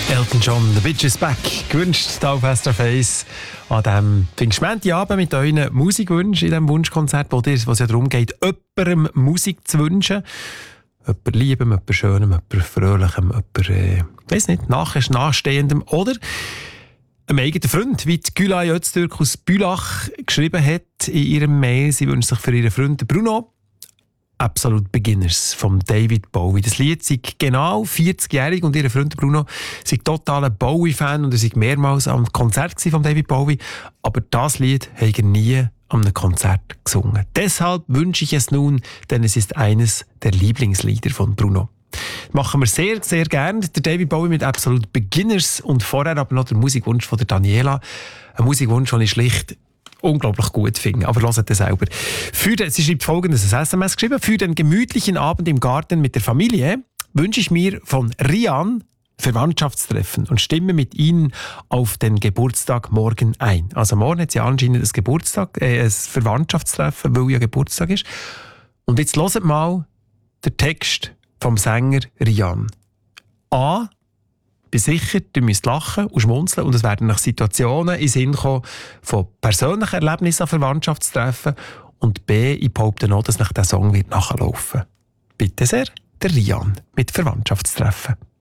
Elton John, «The Bitch is Back», gewünscht hier auf SRF 1 an diesem Pfingstmontagabend mit euren Musikwünschen in diesem Wunschkonzert, wo es ja darum geht, jemandem Musik zu wünschen. Jemand Liebem, jemand Schönem, jemand Fröhlichem, jemand, weiss nicht, Nachstehendem oder einem eigenen Freund, wie die Gülay Öztürk aus Bülach geschrieben hat in ihrem Mail. Sie wünscht sich für ihren Freund Bruno «Absolute Beginners» von David Bowie. Das Lied ist genau 40-jährig und ihr Freund Bruno ist totaler Bowie-Fan und er war mehrmals am Konzert von David Bowie. Aber das Lied hat er nie an einem Konzert gesungen. Deshalb wünsche ich es nun, denn es ist eines der Lieblingslieder von Bruno. Das machen wir sehr, sehr gerne. Der David Bowie mit «Absolute Beginners» und vorher aber noch der Musikwunsch von der Daniela. Ein Musikwunsch, den ich schlicht unglaublich gut finde. Aber hört es selber. Sie schreibt folgendes SMS geschrieben: Für den gemütlichen Abend im Garten mit der Familie wünsche ich mir von Rian Verwandtschaftstreffen und stimme mit Ihnen auf den Geburtstag morgen ein. Also morgen hat sie anscheinend ein Verwandtschaftstreffen, weil ja Geburtstag ist. Und jetzt hört mal den Text vom Sänger Rian. A. Bin sicher, ihr müsst lachen und schmunzeln und es werden nach Situationen in den Sinn kommen von persönlichen Erlebnissen an Verwandtschaftstreffen. Und B. Ich behaupte noch, dass nach dieser Song wird nachlaufen. Bitte sehr, der Rian mit Verwandtschaftstreffen.